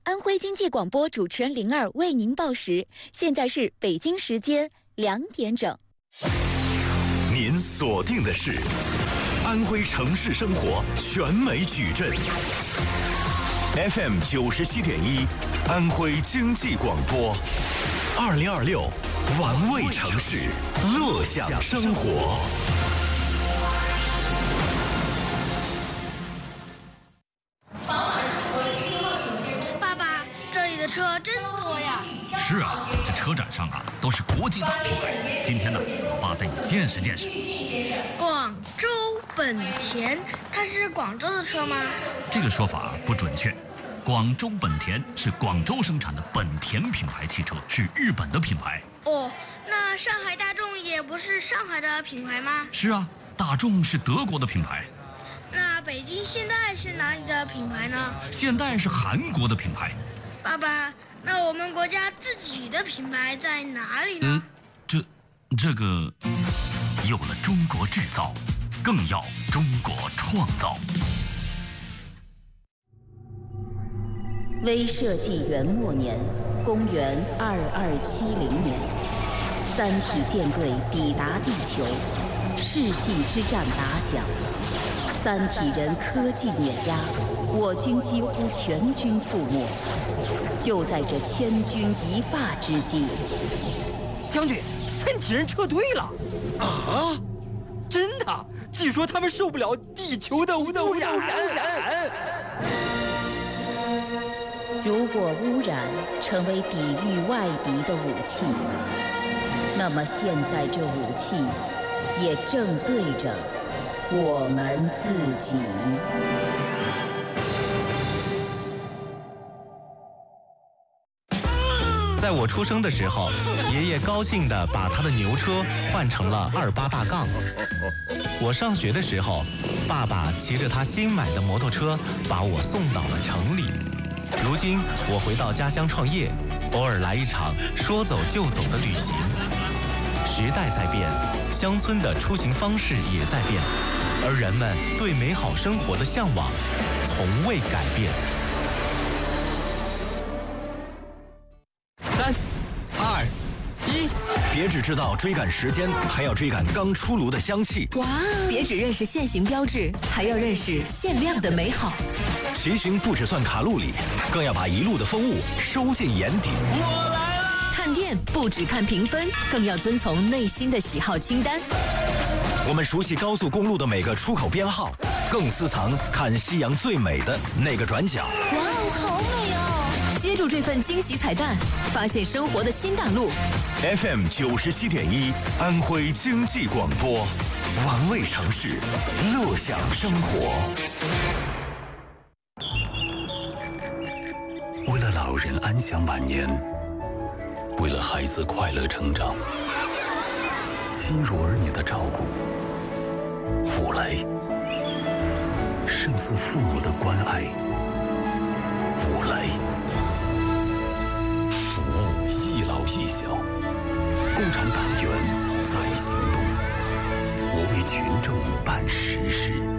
安徽经济广播主持人灵儿为您报时，现在是北京时间2点整。 您锁定的是安徽城市生活全美矩阵 FM 97.1，安徽经济广播，2026玩味城市，乐享生活。 爸爸，这里的车真多呀！ 是啊，这车展上啊都是国际大品牌。今天呢，老爸带你见识见识。 广州本田，它是广州的车吗？ 这个说法不准确。广州本田是广州生产的本田品牌汽车，是日本的品牌。 哦，那上海大众也不是上海的品牌吗？ 是啊，大众是德国的品牌。 那北京现代是哪里的品牌呢？ 现代是韩国的品牌。 爸爸，那我们国家自己的品牌在哪里呢？ 这个，有了中国制造，更要中国创造。 微社纪元末年，公元2270年，三体舰队抵达地球，世纪之战打响，三体人科技碾压，我军几乎全军覆没。就在这千钧一发之际， 将军，三体人撤退了！啊，真的？据说他们受不了地球的污染。 如果污染成为抵御外敌的武器，那么现在这武器也正对着我们自己。 在我出生的时候，爷爷高兴地把他的牛车换成了28大杠。我上学的时候，爸爸骑着他新买的摩托车把我送到了城里。如今我回到家乡创业，偶尔来一场说走就走的旅行。时代在变，乡村的出行方式也在变，而人们对美好生活的向往从未改变。 3、2、1， 别只知道追赶时间，还要追赶刚出炉的香气。 哇！别只认识现行标志，还要认识限量的美好。 骑行不只算卡路里，更要把一路的风物收进眼底。 我来了！ 看店不只看评分，更要遵从内心的喜好清单。 我们熟悉高速公路的每个出口编号，更私藏看夕阳最美的那个转角。 哇哦，好美哦！接住这份惊喜彩蛋，发现生活的新大陆。 FM 97.1，安徽经济广播，玩味城市，乐享生活。 为了老人安享晚年，为了孩子快乐成长，亲如儿女的照顾，五雷胜似父母的关爱。五雷服务一老一小，共产党员在行动，我为群众办实事。